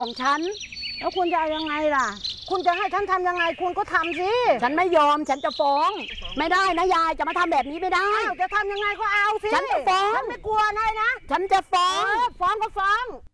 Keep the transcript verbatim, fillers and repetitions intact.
ของฉันแล้วคุณจะเอายังไงล่ะคุณจะให้ฉันทำยังไงคุณก็ทำสิฉันไม่ยอมฉันจะฟ้องไม่ได้นะยายจะมาทำแบบนี้ไม่ได้จะทำยังไงก็เอาสิฉันจะฟ้องฉันไม่กลัวเลยนะฉันจะฟ้องฟ้องก็ฟ้อง